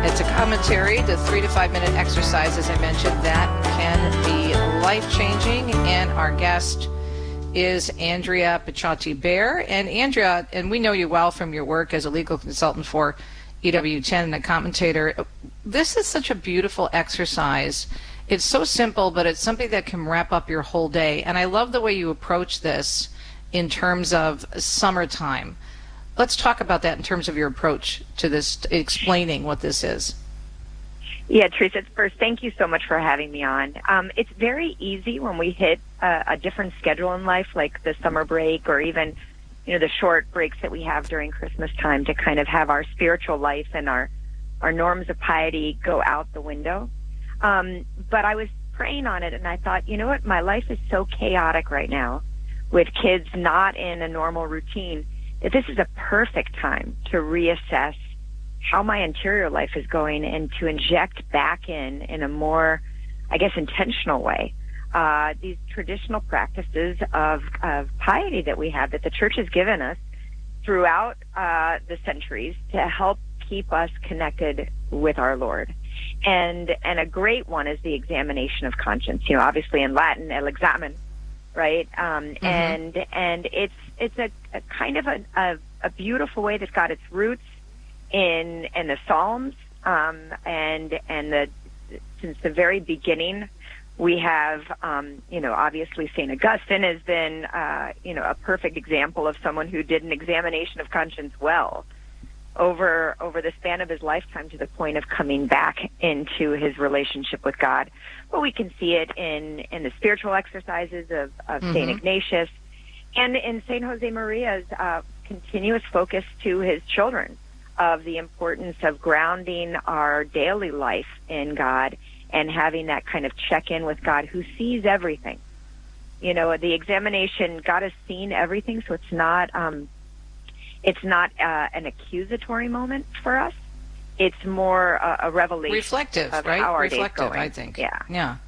It's a commentary to 3 to 5 minute exercise, as I mentioned, that can be life-changing. And our guest is Andrea Picciotti-Bear. And Andrea, and we know you well from your work as a legal consultant for EWTN and a commentator. This is such a beautiful exercise. It's so simple, but it's something that can wrap up your whole day. And I love the way you approach this in terms of summertime. Let's talk about that in terms of your approach to this, explaining what this is. Yeah, Teresa, first, thank you so much for having me on. It's very easy when we hit a different schedule in life, like the summer break or even, the short breaks that we have during Christmas time, to kind of have our spiritual life and our norms of piety go out the window. But I was praying on it, and I thought, you know what, my life is so chaotic right now with kids not in a normal routine, that this is a perfect time to reassess how my interior life is going and to inject back in a more, I guess, intentional way, these traditional practices of piety that we have, that the church has given us throughout the centuries to help keep us connected with our Lord. And a great one is the examination of conscience. Obviously in Latin, el examen, right? And it's a kind of a beautiful way that's got its roots in the Psalms, and since the very beginning, we have obviously St. Augustine has been a perfect example of someone who did an examination of conscience well over the span of his lifetime, to the point of coming back into his relationship with God. But we can see it in the spiritual exercises of St. Ignatius, and in St. Jose Maria's continuous focus to his children of the importance of grounding our daily life in God and having that kind of check-in with God, who sees everything. The examination, God has seen everything, so it's not an accusatory moment for us. It's more a revelation. Reflective, of right? How our Reflective, day's going. I think. Yeah.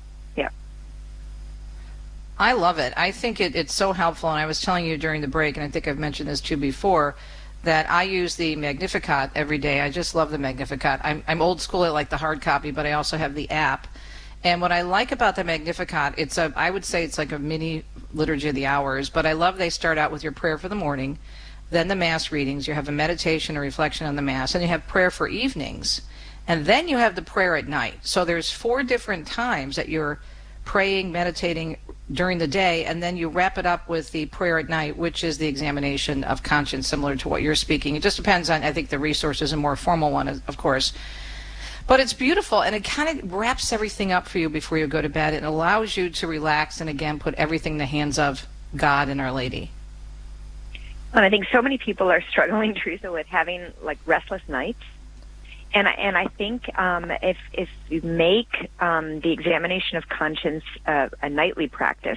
I love it. I think it's so helpful, and I was telling you during the break, and I think I've mentioned this too before, that I use the Magnificat every day. I just love the Magnificat. I'm old school. I like the hard copy, but I also have the app. And what I like about the Magnificat, I would say it's like a mini Liturgy of the Hours, but I love they start out with your prayer for the morning, then the Mass readings, you have a meditation, a reflection on the Mass, and you have prayer for evenings, and then you have the prayer at night. So there's 4 different times that you're praying, meditating during the day, and then you wrap it up with the prayer at night, which is the examination of conscience, similar to what you're speaking. It just depends on, I think, the resources, a more formal one, of course. But it's beautiful, and it kind of wraps everything up for you before you go to bed. It allows you to relax and, again, put everything in the hands of God and Our Lady. And I think so many people are struggling, Teresa, with having restless nights. And I think if you make the examination of conscience a nightly practice,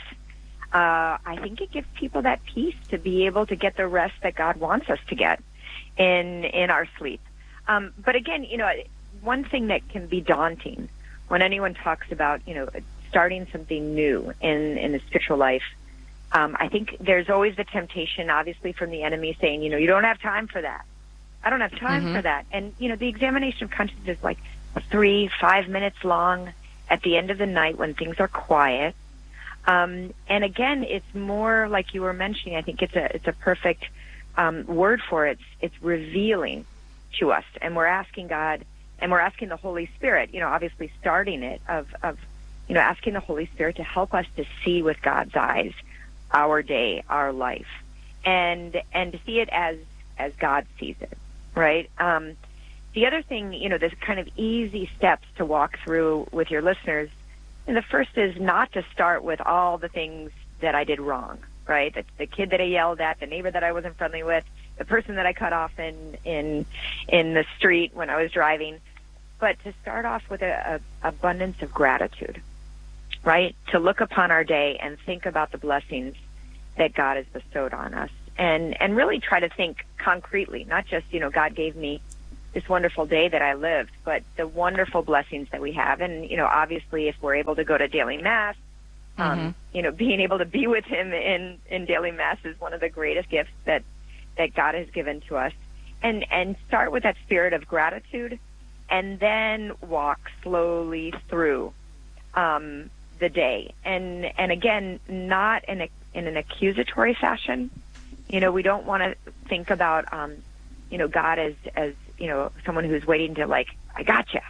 I think it gives people that peace to be able to get the rest that God wants us to get in our sleep. But again, one thing that can be daunting when anyone talks about starting something new in the spiritual life, I think there's always the temptation, obviously, from the enemy saying, you don't have time for that. I don't have time for that. And, the examination of conscience is 3-5 minutes long at the end of the night when things are quiet. And again, it's more like you were mentioning. I think it's a perfect word for it. It's revealing to us. And we're asking God, and we're asking the Holy Spirit, obviously starting it of asking the Holy Spirit to help us to see with God's eyes our day, our life, and to see it as God sees it. Right. The other thing, there's kind of easy steps to walk through with your listeners. And the first is not to start with all the things that I did wrong, right? The kid that I yelled at, the neighbor that I wasn't friendly with, the person that I cut off in the street when I was driving. But to start off with a abundance of gratitude, right? To look upon our day and think about the blessings that God has bestowed on us. And really try to think concretely, not just, God gave me this wonderful day that I lived, but the wonderful blessings that we have. And, obviously, if we're able to go to daily Mass, being able to be with Him in daily Mass is one of the greatest gifts that God has given to us. And start with that spirit of gratitude and then walk slowly through the day. And again, not in an accusatory fashion. We don't want to think about, God as someone who's waiting to, like, I gotcha.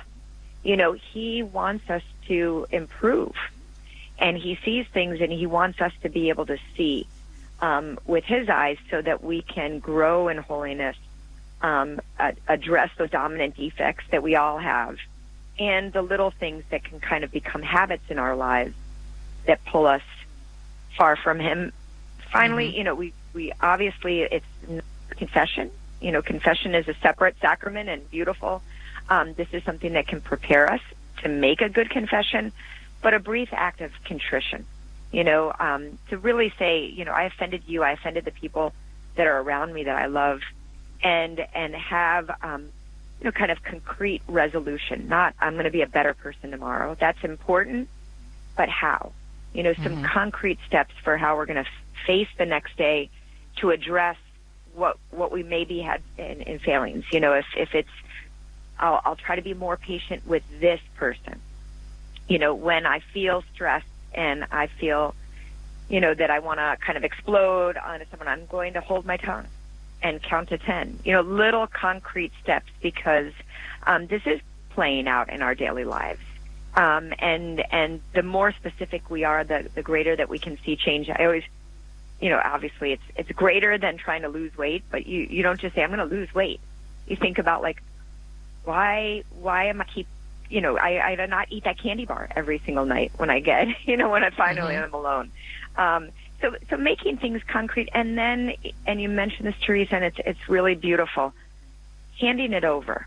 He wants us to improve, and he sees things, and he wants us to be able to see with his eyes so that we can grow in holiness, address those dominant defects that we all have, and the little things that can kind of become habits in our lives that pull us far from him. Finally, we obviously, it's confession. Confession is a separate sacrament and beautiful. This is something that can prepare us to make a good confession, but a brief act of contrition, to really say, I offended you, I offended the people that are around me that I love, and have, kind of concrete resolution, not I'm going to be a better person tomorrow. That's important, but how? Some concrete steps for how we're going to face the next day to address what we maybe had in failings. If it's, I'll try to be more patient with this person. When I feel stressed and I feel, that I want to kind of explode onto someone, I'm going to hold my tongue and count to 10. Little concrete steps, because this is playing out in our daily lives. And the more specific we are, the greater that we can see change. I always, obviously it's greater than trying to lose weight, but you don't just say, I'm going to lose weight. You think about, like, why am I I do not eat that candy bar every single night when I get, when I finally am alone. So making things concrete, and then, and you mentioned this, Teresa, and it's really beautiful, handing it over.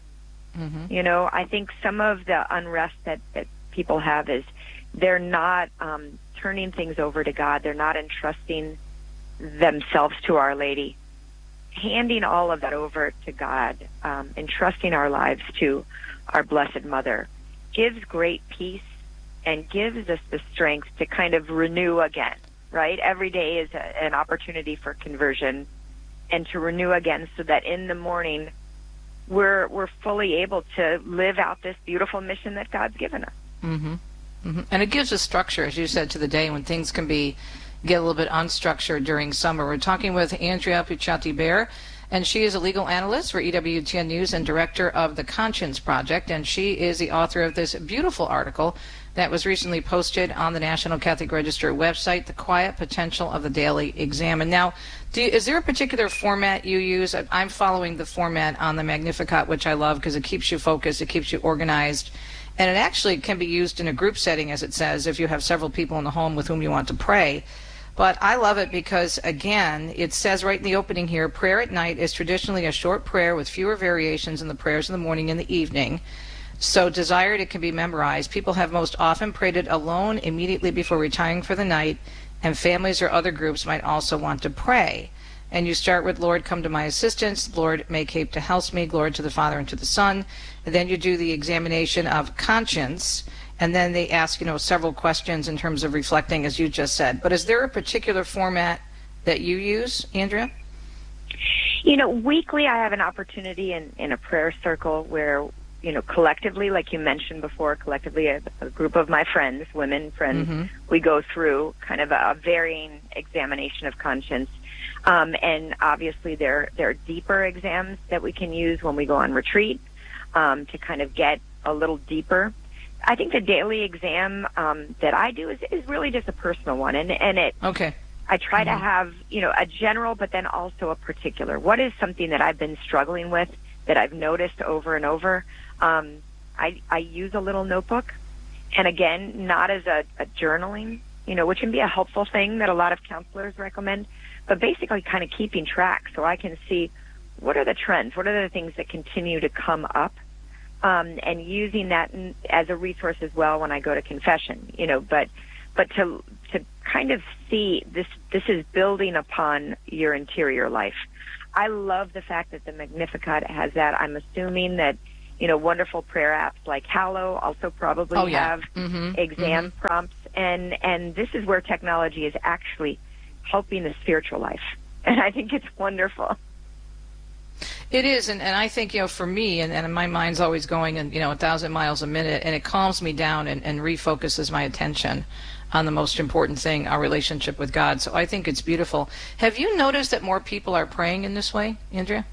I think some of the unrest that people have is they're not turning things over to God. They're not entrusting themselves to Our Lady. Handing all of that over to God, entrusting our lives to our Blessed Mother, gives great peace and gives us the strength to kind of renew again, right? Every day is an opportunity for conversion and to renew again, so that in the morning we're fully able to live out this beautiful mission that God's given us. And it gives a structure, as you said, to the day when things can get a little bit unstructured during summer. We're talking with Andrea Picciotti-Bear, and she is a legal analyst for EWTN News and director of the Conscience Project, and she is the author of this beautiful article that was recently posted on the National Catholic Register website, The Quiet Potential of the Daily Exam. And now, is there a particular format you use? I'm following the format on the Magnificat, which I love because it keeps you focused, it keeps you organized, and it actually can be used in a group setting, as it says, if you have several people in the home with whom you want to pray. But I love it because, again, it says right in the opening here, prayer at night is traditionally a short prayer with fewer variations than the prayers in the morning and the evening. So desired, it can be memorized. People have most often prayed it alone immediately before retiring for the night, and families or other groups might also want to pray. And you start with, Lord, come to my assistance. Lord, make haste to help me. Glory to the Father and to the Son. And then you do the examination of conscience. And then they ask, several questions in terms of reflecting, as you just said. But is there a particular format that you use, Andrea? Weekly I have an opportunity in a prayer circle where, collectively, like you mentioned before, collectively a group of my friends, women friends, we go through kind of a varying examination of conscience. And obviously there are deeper exams that we can use when we go on retreat to kind of get a little deeper. I think the daily exam that I do is really just a personal one, and I try to have a general, but then also a particular. What is something that I've been struggling with that I've noticed over and over? I use a little notebook, and again, not as a journaling, which can be a helpful thing that a lot of counselors recommend, but basically kind of keeping track so I can see what are the trends, what are the things that continue to come up. And using that as a resource as well when I go to confession, but to kind of see this is building upon your interior life. I love the fact that the Magnificat has that. I'm assuming that, wonderful prayer apps like Hallow also probably have exam prompts, and this is where technology is actually helping the spiritual life. And I think it's wonderful. It is, and I think, for me, and my mind's always going, 1,000 miles a minute, and it calms me down and refocuses my attention on the most important thing, our relationship with God. So I think it's beautiful. Have you noticed that more people are praying in this way, Andrea?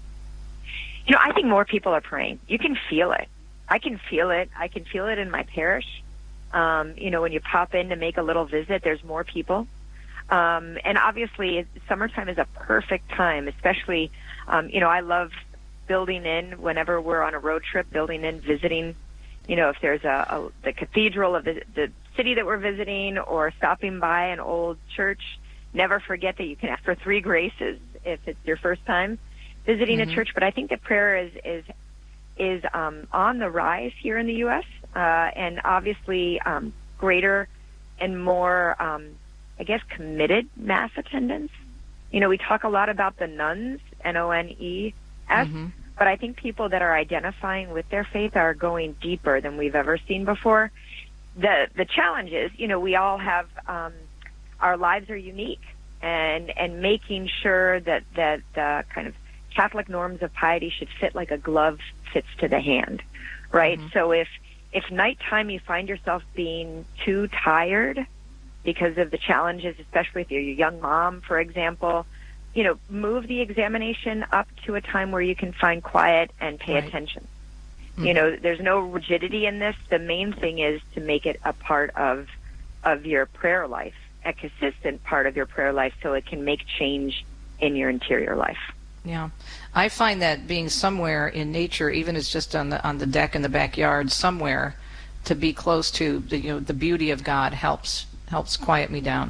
I think more people are praying. You can feel it. I can feel it. I can feel it in my parish. When you pop in to make a little visit, there's more people. And obviously, summertime is a perfect time, especially, I love building in whenever we're on a road trip, building in, visiting, if there's the cathedral of the city that we're visiting, or stopping by an old church. Never forget that you can ask for 3 graces if it's your first time visiting a church. But I think that prayer is on the rise here in the U.S., and obviously greater and more, committed mass attendance. We talk a lot about the nuns, Nones, but I think people that are identifying with their faith are going deeper than we've ever seen before. The challenge is, we all have, our lives are unique, and making sure that the kind of Catholic norms of piety should fit like a glove fits to the hand, right? So if nighttime you find yourself being too tired because of the challenges, especially if you're a young mom, for example, move the examination up to a time where you can find quiet and pay attention. There's no rigidity in this. The main thing is to make it a part of your prayer life, a consistent part of your prayer life, so it can make change in your interior life. Yeah, I find that being somewhere in nature, even if it's just on the deck in the backyard, somewhere to be close to the beauty of God helps quiet me down.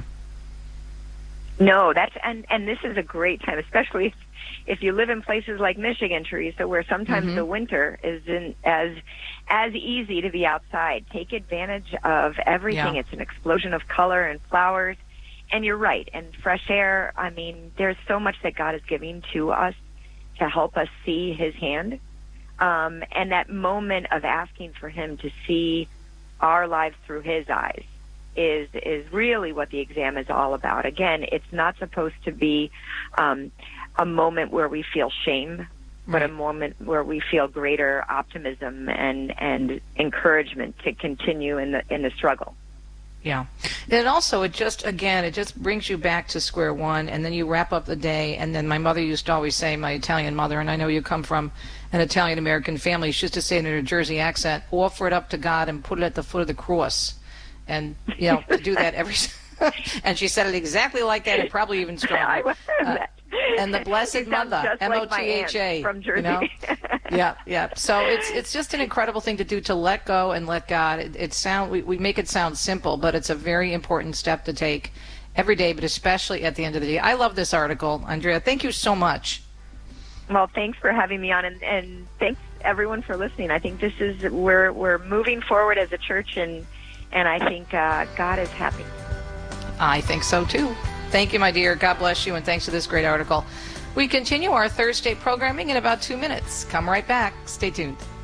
No, and this is a great time, especially if you live in places like Michigan, Teresa, where sometimes the winter isn't as easy to be outside. Take advantage of everything. Yeah. It's an explosion of color and flowers. And you're right, and fresh air. I mean, there's so much that God is giving to us to help us see His hand. And that moment of asking for Him to see our lives through His eyes is really what the exam is all about. Again, it's not supposed to be a moment where we feel shame, but a moment where we feel greater optimism and encouragement to continue in the struggle. Yeah. And also, it just brings you back to square one, and then you wrap up the day, and then my mother used to always say, my Italian mother, and I know you come from an Italian-American family, she used to say in a New Jersey accent, offer it up to God and put it at the foot of the cross. And, do that every... and she said it exactly like that, and probably even stronger. And the Blessed Mother, M-O-T-H-A, from Jersey. Yeah. So it's just an incredible thing to do, to let go and let God. We make it sound simple, but it's a very important step to take every day, but especially at the end of the day. I love this article, Andrea. Thank you so much. Well, thanks for having me on, and thanks everyone for listening. I think this is we're moving forward as a church, and I think God is happy. I think so too. Thank you, my dear. God bless you, and thanks for this great article. We continue our Thursday programming in about 2 minutes. Come right back. Stay tuned.